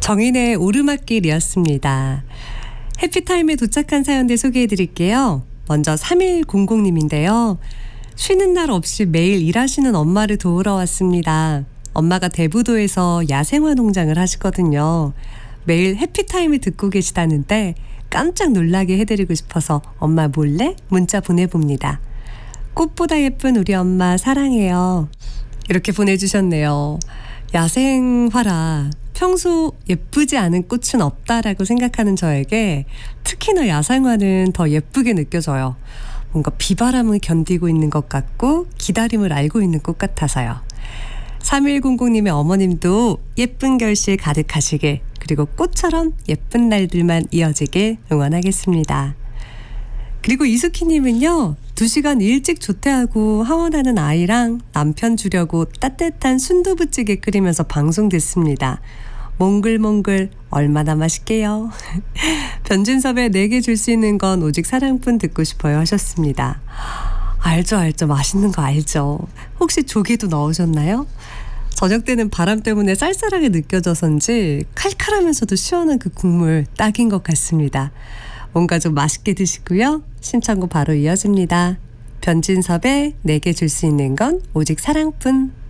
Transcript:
정인의 오르막길이었습니다. 해피타임에 도착한 사연들 소개해드릴게요. 먼저 3100님인데요. 쉬는 날 없이 매일 일하시는 엄마를 도우러 왔습니다. 엄마가 대부도에서 야생화 농장을 하시거든요. 매일 해피타임을 듣고 계시다는데 깜짝 놀라게 해드리고 싶어서 엄마 몰래 문자 보내봅니다. 꽃보다 예쁜 우리 엄마 사랑해요. 이렇게 보내주셨네요. 야생화라 평소 예쁘지 않은 꽃은 없다라고 생각하는 저에게 특히나 야생화는 더 예쁘게 느껴져요. 뭔가 비바람을 견디고 있는 것 같고 기다림을 알고 있는 꽃 같아서요. 3100님의 어머님도 예쁜 결실 가득하시길, 그리고 꽃처럼 예쁜 날들만 이어지길 응원하겠습니다. 그리고 이수키님은요, 2시간 일찍 조퇴하고 하원하는 아이랑 남편 주려고 따뜻한 순두부찌개 끓이면서 방송 듣습니다. 몽글몽글 얼마나 맛있게요. 변진섭의 내게 줄 수 있는 건 오직 사랑뿐 듣고 싶어요 하셨습니다. 알죠. 맛있는 거 알죠. 혹시 조개도 넣으셨나요? 저녁 때는 바람 때문에 쌀쌀하게 느껴져서인지 칼칼하면서도 시원한 그 국물 딱인 것 같습니다. 뭔가 좀 맛있게 드시고요. 신청곡 바로 이어집니다. 변진섭의 내게 줄 수 있는 건 오직 사랑뿐.